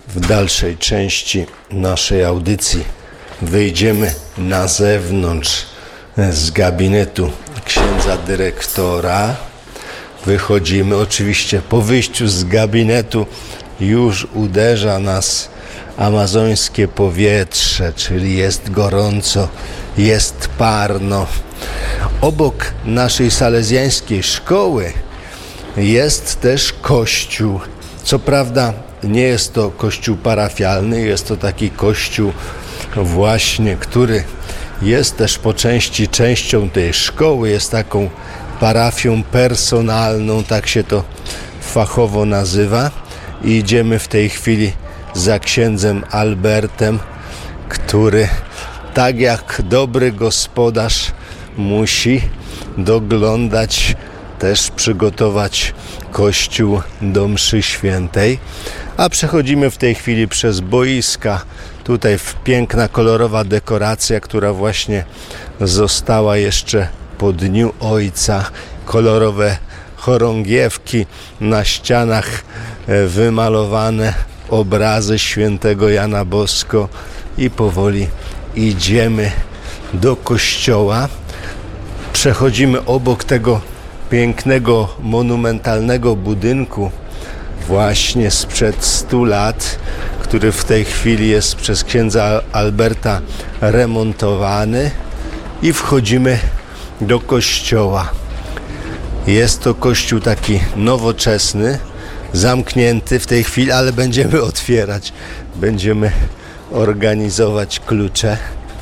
W dalszej części naszej audycji wyjdziemy na zewnątrz z gabinetu księdza dyrektora. Wychodzimy, oczywiście po wyjściu z gabinetu już uderza nas amazońskie powietrze, czyli jest gorąco, jest parno. Obok naszej salezjańskiej szkoły jest też kościół. Co prawda nie jest to kościół parafialny, jest to taki kościół właśnie, który jest też po części częścią tej szkoły, jest taką parafią personalną, tak się to fachowo nazywa. I idziemy w tej chwili za księdzem Albertem, który tak jak dobry gospodarz musi doglądać, też przygotować kościół do mszy świętej. A przechodzimy w tej chwili przez boiska. Tutaj piękna, kolorowa dekoracja, która właśnie została jeszcze po Dniu Ojca. Kolorowe chorągiewki na ścianach, wymalowane obrazy świętego Jana Bosko i powoli idziemy do kościoła. Przechodzimy obok tego pięknego, monumentalnego budynku właśnie sprzed 100 lat, który w tej chwili jest przez księdza Alberta remontowany i wchodzimy do kościoła. Jest to kościół taki nowoczesny, zamknięty w tej chwili, ale będziemy otwierać, będziemy organizować klucze.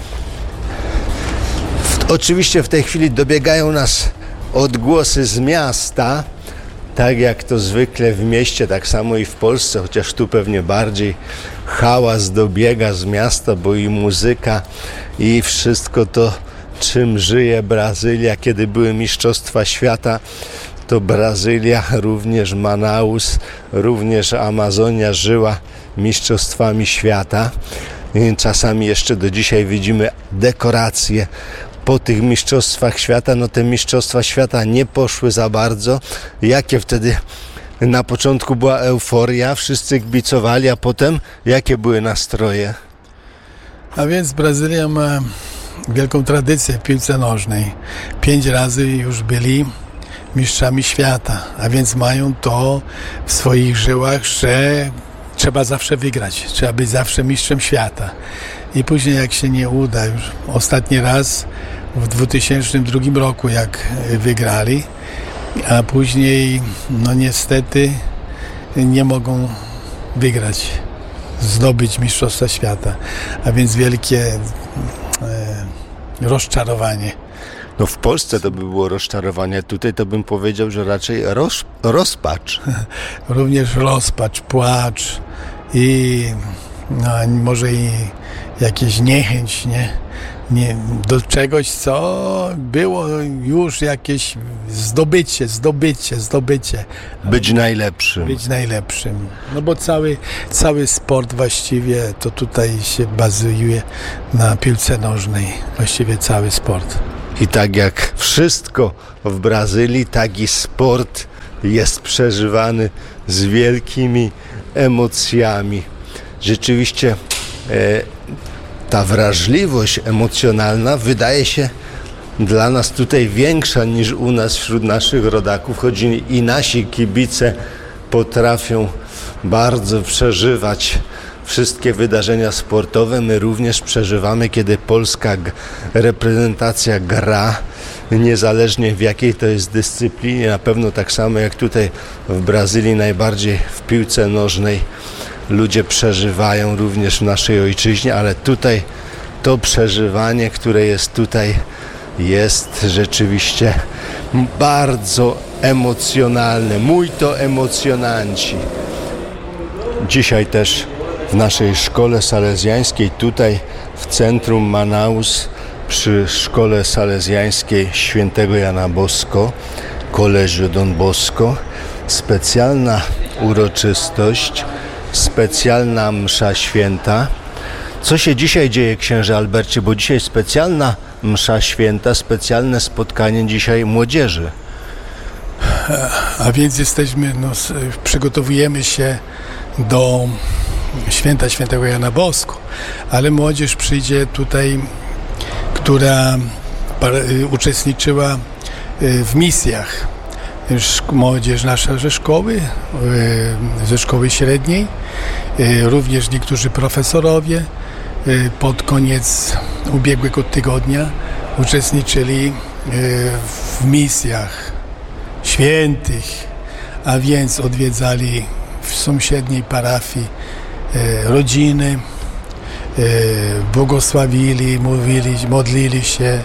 Oczywiście w tej chwili dobiegają nas odgłosy z miasta, tak jak to zwykle w mieście, tak samo i w Polsce, chociaż tu pewnie bardziej hałas dobiega z miasta, bo i muzyka, i wszystko to, czym żyje Brazylia. Kiedy były Mistrzostwa Świata, to Brazylia, również Manaus, również Amazonia żyła Mistrzostwami Świata. I czasami jeszcze do dzisiaj widzimy dekoracje po tych Mistrzostwach Świata. No te Mistrzostwa Świata nie poszły za bardzo. Jakie wtedy na początku była euforia, wszyscy kibicowali, a potem jakie były nastroje? A więc Brazylia ma wielką tradycję w piłce nożnej. 5 razy już byli mistrzami świata, a więc mają to w swoich żyłach, że trzeba zawsze wygrać, trzeba być zawsze mistrzem świata. I później jak się nie uda, już ostatni raz w 2002 roku jak wygrali, a później no niestety nie mogą wygrać, zdobyć mistrzostwa świata, a więc wielkie rozczarowanie. No w Polsce to by było rozczarowanie, tutaj to bym powiedział, że raczej rozpacz. Również rozpacz, płacz i no, może i jakieś niechęć, nie, do czegoś, co było już jakieś zdobycie. Być najlepszym. Być najlepszym. No bo cały sport właściwie to tutaj się bazuje na piłce nożnej. Właściwie cały sport. I tak jak wszystko w Brazylii, tak i sport jest przeżywany z wielkimi emocjami. Rzeczywiście ta wrażliwość emocjonalna wydaje się dla nas tutaj większa niż u nas wśród naszych rodaków, choć i nasi kibice potrafią bardzo przeżywać wszystkie wydarzenia sportowe. My również przeżywamy, kiedy polska reprezentacja gra, niezależnie w jakiej to jest dyscyplinie, na pewno tak samo jak tutaj w Brazylii, najbardziej w piłce nożnej ludzie przeżywają również w naszej ojczyźnie, ale tutaj to przeżywanie, które jest tutaj, jest rzeczywiście bardzo emocjonalne, muito emocjonanci. Dzisiaj też w naszej szkole salezjańskiej, tutaj w centrum Manaus, przy szkole salezjańskiej świętego Jana Bosko, Colégio Don Bosco, specjalna uroczystość, specjalna msza święta. Co się dzisiaj dzieje, księże Albercie, bo dzisiaj specjalna msza święta, specjalne spotkanie dzisiaj młodzieży. A więc przygotowujemy się do święta świętego Jana Bosko, ale młodzież przyjdzie tutaj, która uczestniczyła w misjach. Młodzież nasza ze szkoły średniej, również niektórzy profesorowie pod koniec ubiegłego tygodnia uczestniczyli w misjach świętych, a więc odwiedzali w sąsiedniej parafii rodziny, błogosławili, modlili się,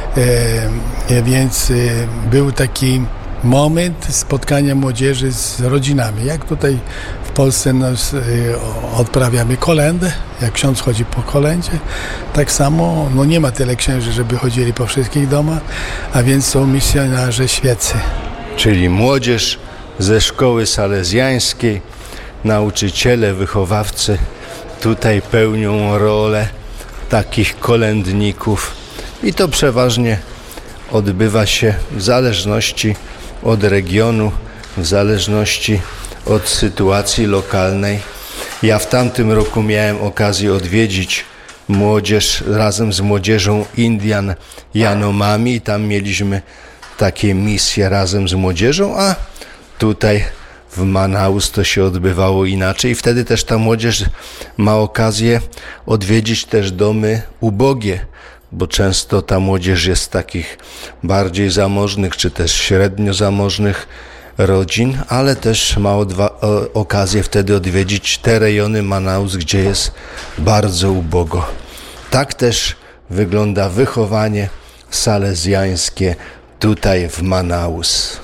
więc był taki moment spotkania młodzieży z rodzinami. Jak tutaj w Polsce odprawiamy kolędę, jak ksiądz chodzi po kolędzie, tak samo nie ma tyle księży, żeby chodzili po wszystkich domach, a więc są misjonarze świeccy. Czyli młodzież ze szkoły salezjańskiej, nauczyciele, wychowawcy tutaj pełnią rolę takich kolędników i to przeważnie odbywa się w zależności od regionu, w zależności od sytuacji lokalnej. Ja w tamtym roku miałem okazję odwiedzić młodzież razem z młodzieżą Indian Yanomami i tam mieliśmy takie misje razem z młodzieżą, a tutaj w Manaus to się odbywało inaczej i wtedy też ta młodzież ma okazję odwiedzić też domy ubogie, bo często ta młodzież jest z takich bardziej zamożnych czy też średnio zamożnych rodzin, ale też ma okazję wtedy odwiedzić te rejony Manaus, gdzie jest bardzo ubogo. Tak też wygląda wychowanie salezjańskie tutaj w Manaus.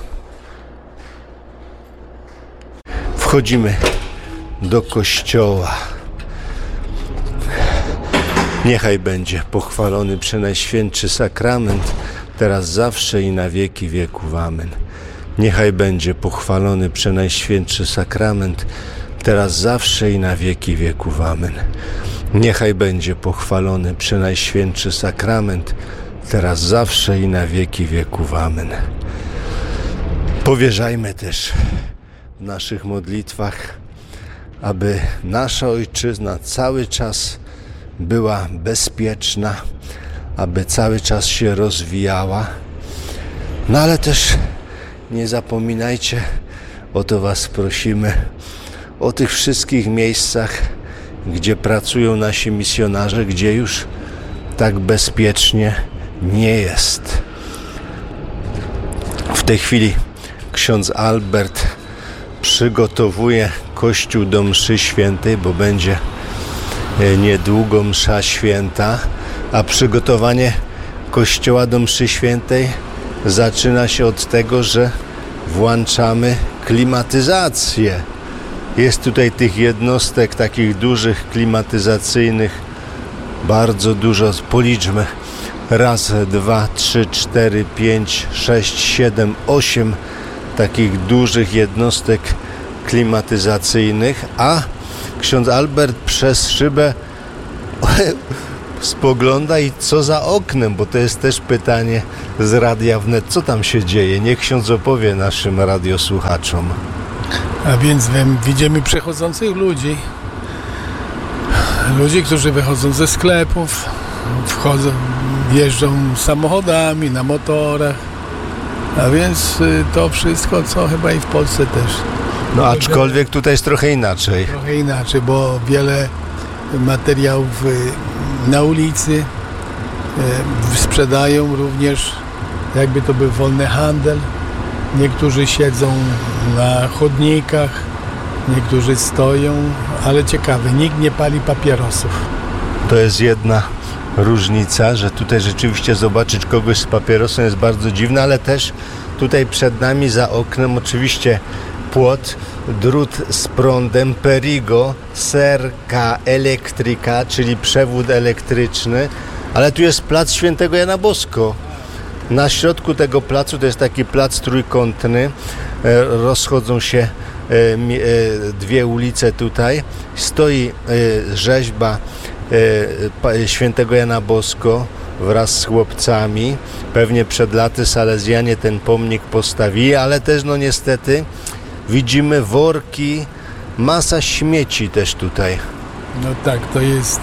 Wchodzimy do kościoła. Niechaj będzie pochwalony Przenajświętszy Sakrament, teraz zawsze i na wieki wieków. Amen. Niechaj będzie pochwalony Przenajświętszy Sakrament, teraz zawsze i na wieki wieków. Amen. Niechaj będzie pochwalony Przenajświętszy Sakrament, teraz zawsze i na wieki wieków. Amen. Powierzajmy też w naszych modlitwach, aby nasza Ojczyzna cały czas była bezpieczna, aby cały czas się rozwijała. No ale też nie zapominajcie, o to Was prosimy, o tych wszystkich miejscach, gdzie pracują nasi misjonarze, gdzie już tak bezpiecznie nie jest. W tej chwili ksiądz Albert przygotowuje Kościół do mszy świętej, bo będzie niedługo msza święta, a przygotowanie Kościoła do mszy świętej zaczyna się od tego, że włączamy klimatyzację. Jest tutaj tych jednostek takich dużych, klimatyzacyjnych bardzo dużo. Policzmy. 1, 2, 3, 4, 5, 6, 7, 8 takich dużych jednostek klimatyzacyjnych, a ksiądz Albert przez szybę spogląda i co za oknem, bo to jest też pytanie z Radia Wnet. Co tam się dzieje? Niech ksiądz opowie naszym radiosłuchaczom. A więc widzimy przechodzących ludzi, którzy wychodzą ze sklepów, jeżdżą samochodami, na motorach, a więc to wszystko, co chyba i w Polsce też. No aczkolwiek tutaj jest trochę inaczej. Trochę inaczej, bo wiele materiałów na ulicy sprzedają również, jakby to był wolny handel. Niektórzy siedzą na chodnikach, niektórzy stoją, ale ciekawe, nikt nie pali papierosów. To jest jedna różnica, że tutaj rzeczywiście zobaczyć kogoś z papierosem jest bardzo dziwne, ale też tutaj przed nami za oknem oczywiście płot, drut z prądem, perigo, serka elektryka, czyli przewód elektryczny, ale tu jest plac Świętego Jana Bosko. Na środku tego placu, to jest taki plac trójkątny, rozchodzą się dwie ulice tutaj, stoi rzeźba Świętego Jana Bosko wraz z chłopcami. Pewnie przed laty salezjanie ten pomnik postawili, ale też no niestety widzimy worki masa śmieci też tutaj. No tak, to jest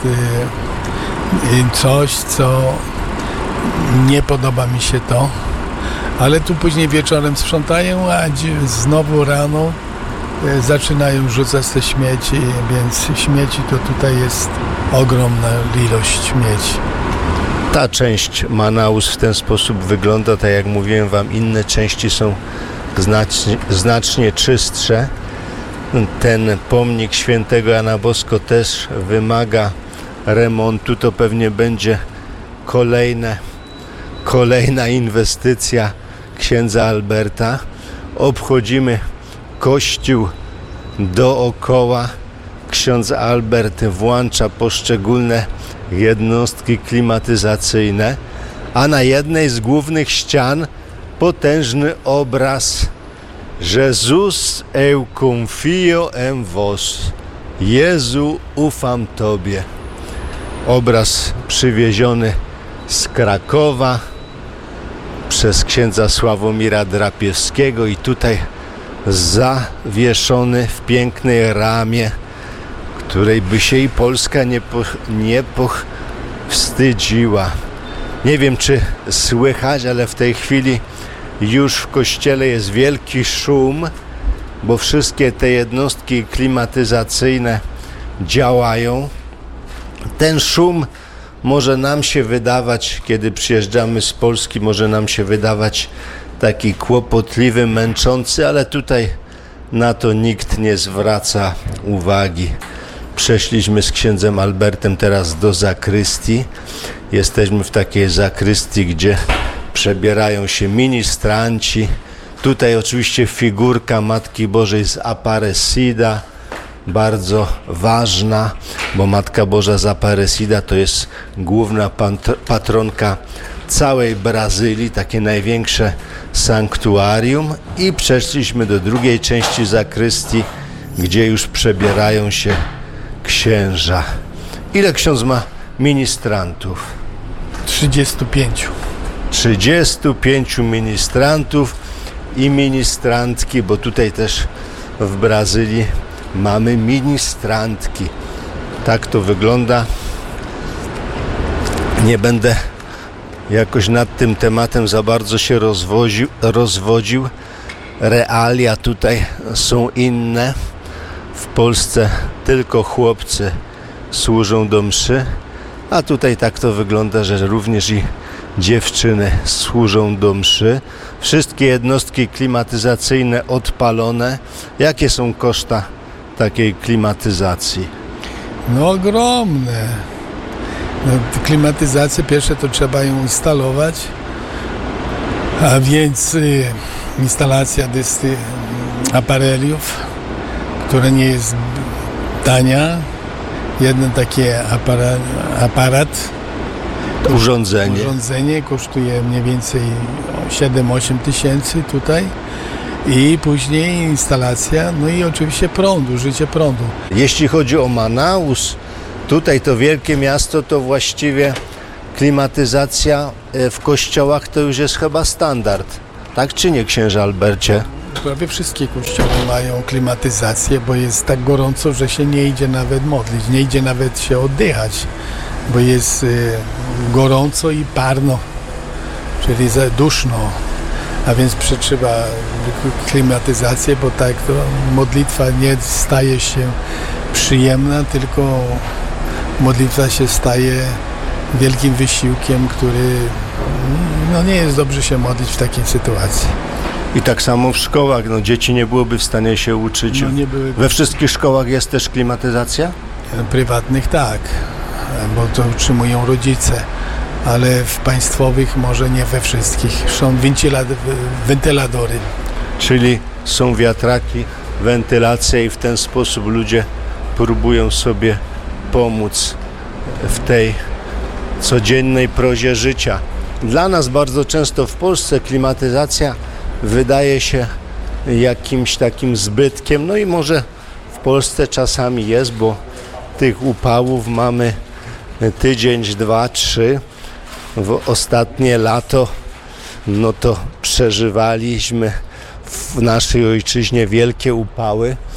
coś, co nie podoba mi się to, ale tu później wieczorem sprzątają, a znowu rano zaczynają rzucać te śmieci, więc śmieci to tutaj jest ogromna ilość śmieci. Ta część Manaus w ten sposób wygląda, tak jak mówiłem wam, inne części są znacznie czystsze. Ten pomnik świętego Jana Bosko też wymaga remontu, to pewnie będzie kolejna inwestycja księdza Alberta. Obchodzimy kościół dookoła. Ksiądz Albert włącza poszczególne jednostki klimatyzacyjne, a na jednej z głównych ścian potężny obraz Jezus eu confio en vos. Jezu, ufam Tobie. Obraz przywieziony z Krakowa przez księdza Sławomira Drapiewskiego i tutaj zawieszony w pięknej ramie, której by się i Polska nie powstydziła. Nie wiem, czy słychać, ale w tej chwili już w kościele jest wielki szum, bo wszystkie te jednostki klimatyzacyjne działają. Ten szum może nam się wydawać, kiedy przyjeżdżamy z Polski, może nam się wydawać taki kłopotliwy, męczący, ale tutaj na to nikt nie zwraca uwagi. Przeszliśmy z księdzem Albertem teraz do zakrystii. Jesteśmy w takiej zakrystii, gdzie przebierają się ministranci. Tutaj oczywiście figurka Matki Bożej z Aparecida, bardzo ważna, bo Matka Boża z Aparecida to jest główna patronka całej Brazylii, takie największe sanktuarium. I przeszliśmy do drugiej części zakrystii, gdzie już przebierają się księża. Ile ksiądz ma ministrantów? 35. 35 ministrantów i ministrantki, bo tutaj też w Brazylii mamy ministrantki. Tak to wygląda. Nie będę jakoś nad tym tematem za bardzo się rozwodził. Realia tutaj są inne. W Polsce tylko chłopcy służą do mszy, a tutaj tak to wygląda, że również i dziewczyny służą do mszy. Wszystkie jednostki klimatyzacyjne odpalone. Jakie są koszta takiej klimatyzacji? No ogromne. No, klimatyzację pierwsze to trzeba ją instalować, a więc instalacja apareliów, która nie jest tania. Jeden taki aparat, urządzenie kosztuje mniej więcej 7-8 tysięcy tutaj i później instalacja, no i oczywiście użycie prądu. Jeśli chodzi o Manaus, tutaj to wielkie miasto, to właściwie klimatyzacja w kościołach to już jest chyba standard. Tak czy nie, księże Albercie? Prawie wszystkie kościoły mają klimatyzację, bo jest tak gorąco, że się nie idzie nawet modlić, nie idzie nawet się oddychać, bo jest gorąco i parno, czyli za duszno, a więc trzeba klimatyzację, bo tak to modlitwa nie staje się przyjemna, tylko modlitwa się staje wielkim wysiłkiem, który nie jest dobrze się modlić w takiej sytuacji. I tak samo w szkołach, dzieci nie byłyby w stanie się uczyć. We wszystkich szkołach jest też klimatyzacja? Prywatnych tak, bo to utrzymują rodzice, ale w państwowych może nie we wszystkich. Są wentyladory. Czyli są wiatraki, wentylacja i w ten sposób ludzie próbują sobie pomóc w tej codziennej prozie życia. Dla nas bardzo często w Polsce klimatyzacja wydaje się jakimś takim zbytkiem, no i może w Polsce czasami jest, bo tych upałów mamy tydzień, 2, 3. W ostatnie lato no to przeżywaliśmy w naszej ojczyźnie wielkie upały.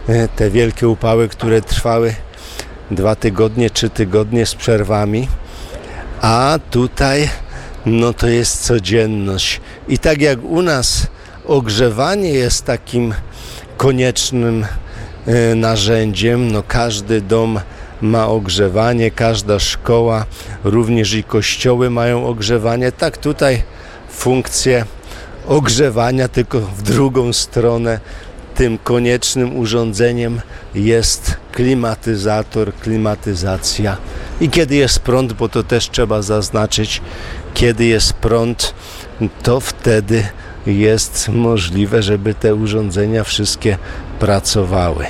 te wielkie upały, które trwały 2 tygodnie, 3 tygodnie z przerwami, a tutaj no to jest codzienność. I tak jak u nas ogrzewanie jest takim koniecznym narzędziem, no każdy dom ma ogrzewanie, każda szkoła, również i kościoły mają ogrzewanie, tak tutaj funkcję ogrzewania, tylko w drugą stronę. Tym koniecznym urządzeniem jest klimatyzator, klimatyzacja. I kiedy jest prąd, bo to też trzeba zaznaczyć, kiedy jest prąd, to wtedy jest możliwe, żeby te urządzenia wszystkie pracowały.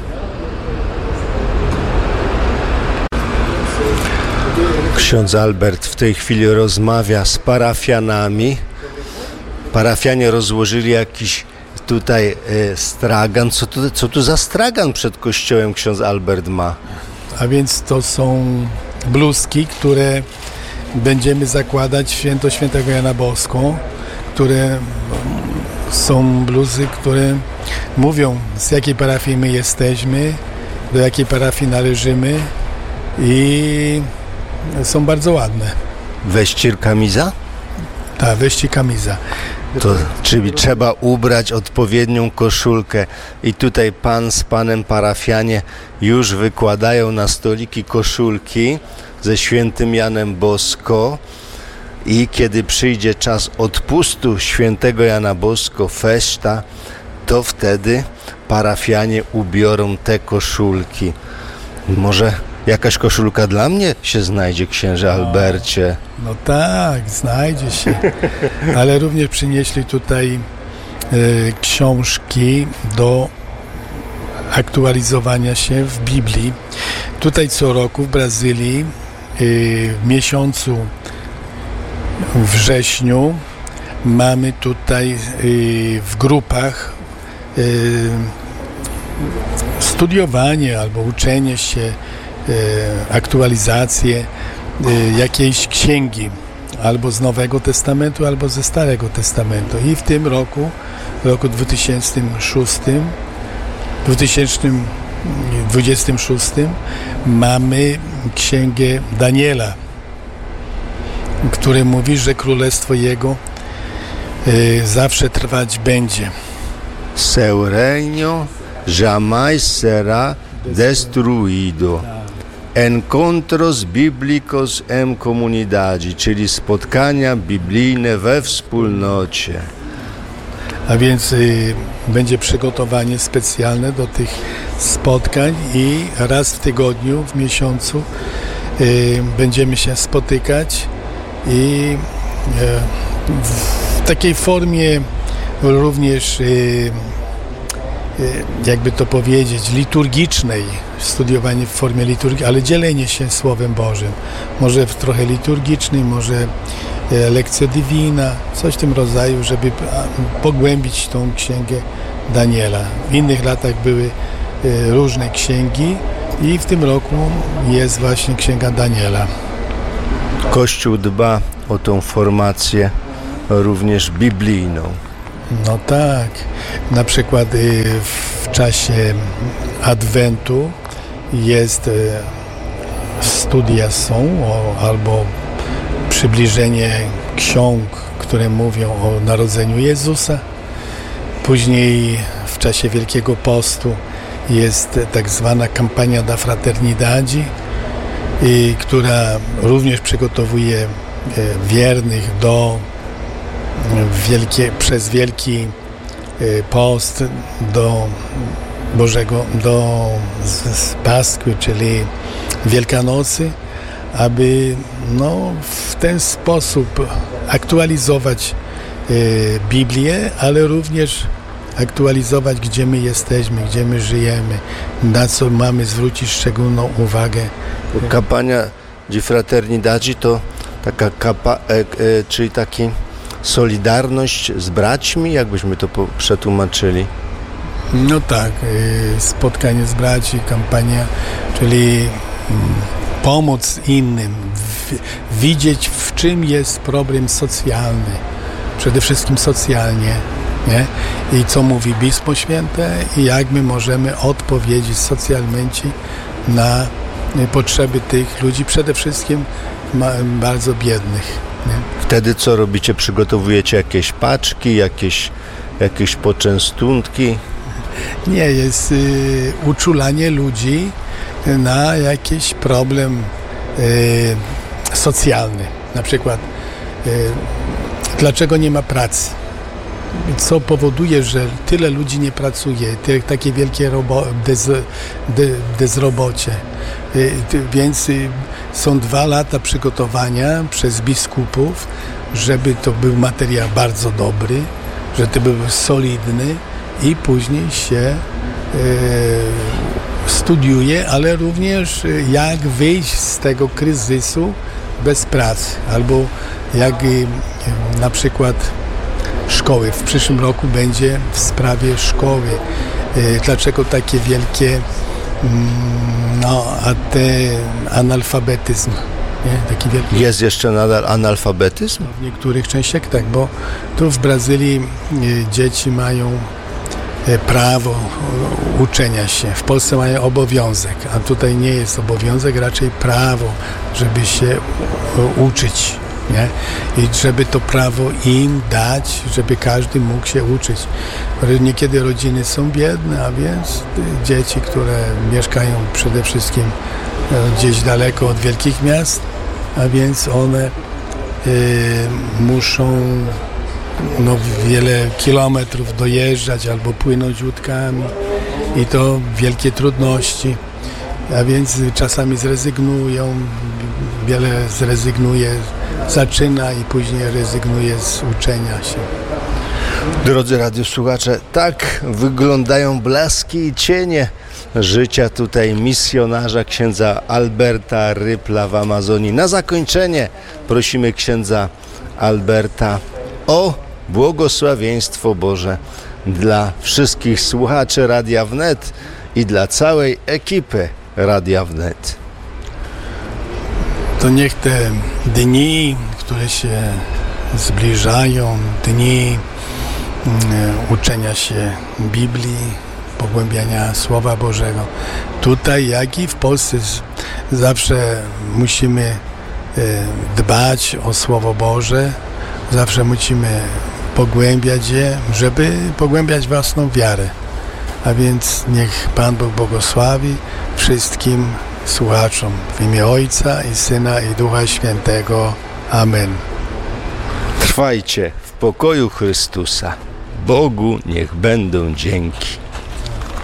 Ksiądz Albert w tej chwili rozmawia z parafianami. Parafianie rozłożyli jakiś tutaj stragan. Co tu za stragan przed kościołem ksiądz Albert ma? A więc to są bluzki, które będziemy zakładać świętego Jana Bosko, które są bluzy, które mówią, z jakiej parafii my jesteśmy, do jakiej parafii należymy i są bardzo ładne. Weścir kamiza? Tak, weści kamiza. To, czyli trzeba ubrać odpowiednią koszulkę i tutaj pan z panem parafianie już wykładają na stoliki koszulki ze świętym Janem Bosko i kiedy przyjdzie czas odpustu świętego Jana Bosko, feszta, to wtedy parafianie ubiorą te koszulki. Może jakaś koszulka dla mnie się znajdzie, księże Albercie? No tak, znajdzie się. Ale również przynieśli tutaj książki do aktualizowania się w Biblii. Tutaj co roku w Brazylii w miesiącu wrześniu mamy tutaj w grupach studiowanie albo uczenie się, aktualizację jakiejś księgi albo z Nowego Testamentu, albo ze Starego Testamentu. I w tym roku 2026 mamy księgę Daniela, który mówi, że królestwo jego zawsze trwać będzie. Seu reino jamais será destruído. Encontros bíblicos em comunidade, czyli spotkania biblijne we wspólnocie. A więc będzie przygotowanie specjalne do tych spotkań i raz w tygodniu, w miesiącu będziemy się spotykać i w takiej formie również jakby to powiedzieć, liturgicznej, studiowanie w formie liturgii, ale dzielenie się Słowem Bożym. Może w trochę liturgicznej, może lekcja divina, coś w tym rodzaju, żeby pogłębić tą księgę Daniela. W innych latach były różne księgi i w tym roku jest właśnie księga Daniela. Kościół dba o tą formację również biblijną. No tak. Na przykład w czasie Adwentu jest studia są albo przybliżenie ksiąg, które mówią o narodzeniu Jezusa. Później w czasie Wielkiego Postu jest tak zwana Campagna da Fraternidade, która również przygotowuje wiernych do przez Wielki Post do Paschy, czyli Wielkanocy, aby w ten sposób aktualizować Biblię, ale również aktualizować, gdzie my jesteśmy, gdzie my żyjemy, na co mamy zwrócić szczególną uwagę. Campagna di Fraternidade to taka czyli taki solidarność z braćmi, jakbyśmy to przetłumaczyli? No tak, spotkanie z braci, kampania, czyli pomoc innym, widzieć, w czym jest problem socjalny, przede wszystkim socjalnie, Nie? I co mówi Pismo Święte i jak my możemy odpowiedzieć socjalmente na potrzeby tych ludzi, przede wszystkim bardzo biednych. Nie? Wtedy co robicie? Przygotowujecie jakieś paczki, jakieś poczęstunki? Nie, jest uczulanie ludzi na jakiś problem socjalny. Na przykład dlaczego nie ma pracy? Co powoduje, że tyle ludzi nie pracuje, takie wielkie bezrobocie. Więc są 2 lata przygotowania przez biskupów, żeby to był materiał bardzo dobry, że to był solidny i później się studiuje, ale również jak wyjść z tego kryzysu bez pracy, albo jak na przykład szkoły. W przyszłym roku będzie w sprawie szkoły. Dlaczego takie wielkie analfabetyzm? Nie? Taki wielki... Jest jeszcze nadal analfabetyzm? W niektórych częściach tak, bo tu w Brazylii dzieci mają prawo uczenia się. W Polsce mają obowiązek, a tutaj nie jest obowiązek, raczej prawo, żeby się uczyć. Nie? I żeby to prawo im dać, żeby każdy mógł się uczyć. Niekiedy rodziny są biedne, a więc dzieci, które mieszkają przede wszystkim gdzieś daleko od wielkich miast, a więc one muszą wiele kilometrów dojeżdżać albo płynąć łódkami i to wielkie trudności, a więc czasami zrezygnują, wiele zrezygnuje, zaczyna i później rezygnuje z uczenia się. Drodzy radiosłuchacze, tak wyglądają blaski i cienie życia tutaj misjonarza księdza Alberta Rypla w Amazonii. Na zakończenie prosimy księdza Alberta o błogosławieństwo Boże dla wszystkich słuchaczy Radia Wnet i dla całej ekipy Radia Wnet. To niech te dni, które się zbliżają, dni uczenia się Biblii, pogłębiania Słowa Bożego, tutaj jak i w Polsce zawsze musimy dbać o Słowo Boże, zawsze musimy pogłębiać je, żeby pogłębiać własną wiarę. A więc niech Pan Bóg błogosławi wszystkim słuchaczom w imię Ojca i Syna i Ducha Świętego. Amen. Trwajcie w pokoju Chrystusa. Bogu niech będą dzięki.